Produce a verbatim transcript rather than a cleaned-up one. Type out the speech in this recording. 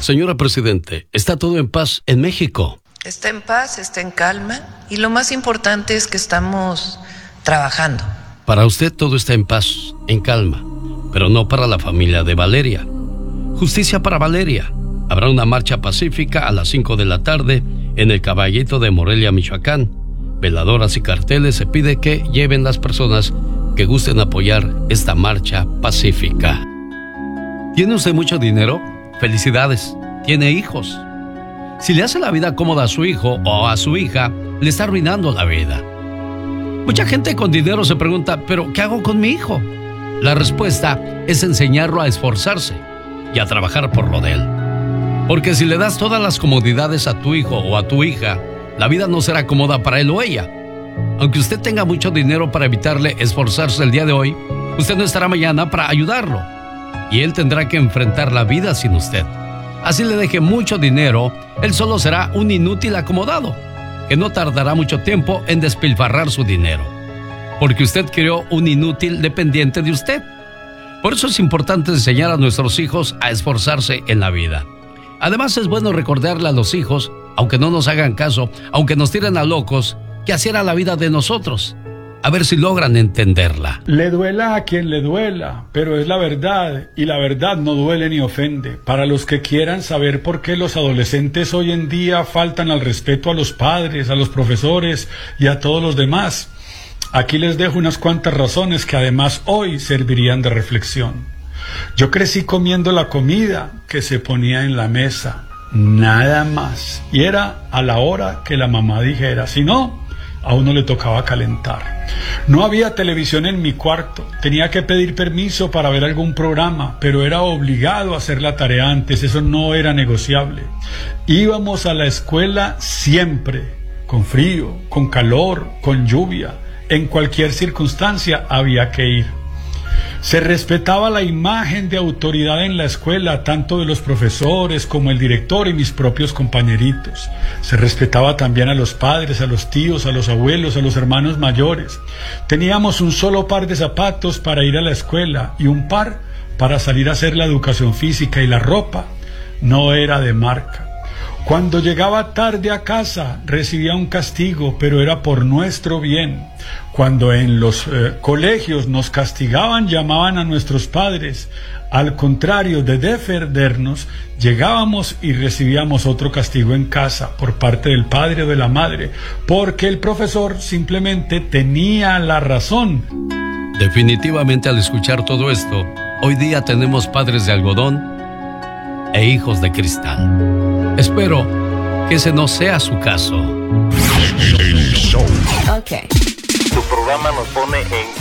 Señora Presidente, ¿está todo en paz en México? Está en paz, está en calma y lo más importante es que estamos trabajando. Para usted todo está en paz, en calma, pero no para la familia de Valeria. Justicia para Valeria. Habrá una marcha pacífica a las cinco de la tarde en el Caballito de Morelia, Michoacán. Veladoras y carteles se pide que lleven las personas que gusten apoyar esta marcha pacífica. ¿Tiene usted mucho dinero? Felicidades. ¿Tiene hijos? Si le hace la vida cómoda a su hijo o a su hija, le está arruinando la vida. Mucha gente con dinero se pregunta, ¿pero qué hago con mi hijo? La respuesta es enseñarlo a esforzarse y a trabajar por lo de él. Porque si le das todas las comodidades a tu hijo o a tu hija, la vida no será cómoda para él o ella. Aunque usted tenga mucho dinero para evitarle esforzarse el día de hoy, usted no estará mañana para ayudarlo. Y él tendrá que enfrentar la vida sin usted. Así le deje mucho dinero, él solo será un inútil acomodado, que no tardará mucho tiempo en despilfarrar su dinero. Porque usted creó un inútil dependiente de usted. Por eso es importante enseñar a nuestros hijos a esforzarse en la vida. Además es bueno recordarle a los hijos, aunque no nos hagan caso, aunque nos tiren a locos, que así era la vida de nosotros. A ver si logran entenderla. Le duela a quien le duela, pero es la verdad, y la verdad no duele ni ofende. Para los que quieran saber por qué los adolescentes hoy en día faltan al respeto a los padres, a los profesores y a todos los demás, aquí les dejo unas cuantas razones que además hoy servirían de reflexión. Yo crecí comiendo la comida que se ponía en la mesa, nada más, y era a la hora que la mamá dijera, si no, a uno le tocaba calentar. No había televisión en mi cuarto, tenía que pedir permiso para ver algún programa, pero era obligado a hacer la tarea antes, eso no era negociable. Íbamos a la escuela siempre, con frío, con calor, con lluvia, en cualquier circunstancia había que ir. Se respetaba la imagen de autoridad en la escuela, tanto de los profesores como el director y mis propios compañeritos. Se respetaba también a los padres, a los tíos, a los abuelos, a los hermanos mayores. Teníamos un solo par de zapatos para ir a la escuela y un par para salir a hacer la educación física, y la ropa no era de marca. Cuando llegaba tarde a casa recibía un castigo, pero era por nuestro bien. Cuando en los eh, colegios nos castigaban, llamaban a nuestros padres. Al contrario de defendernos, llegábamos y recibíamos otro castigo en casa por parte del padre o de la madre, porque el profesor simplemente tenía la razón. Definitivamente, al escuchar todo esto, hoy día tenemos padres de algodón e hijos de cristal. Espero que ese no sea su caso. Ok. Tu programa nos pone en